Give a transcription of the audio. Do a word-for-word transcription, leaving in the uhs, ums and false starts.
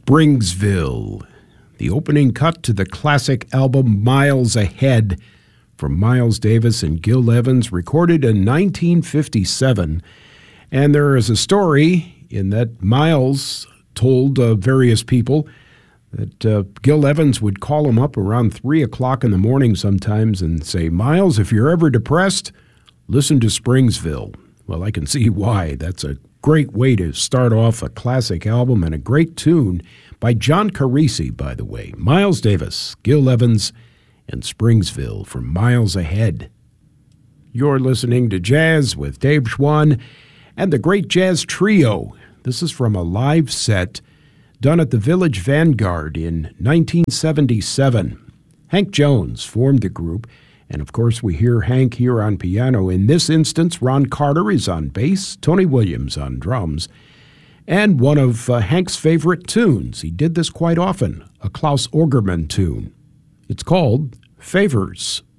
Springsville, the opening cut to the classic album Miles Ahead from Miles Davis and Gil Evans, recorded in nineteen fifty-seven. And there is a story in that Miles told uh, various people that uh, Gil Evans would call him up around three o'clock in the morning sometimes and say, "Miles, if you're ever depressed, listen to Springsville." Well, I can see why. That's a great way to start off a classic album, and a great tune by John Carisi, by the way. Miles Davis, Gil Evans, and Springsville from Miles Ahead. You're listening to Jazz with Dave Schwann and the Great Jazz Trio. This is from a live set done at the Village Vanguard in nineteen seventy-seven. Hank Jones formed the group, and of course we hear Hank here on piano. In this instance, Ron Carter is on bass, Tony Williams on drums, and one of uh, Hank's favorite tunes. He did this quite often, a Klaus Orgerman tune. It's called Favors.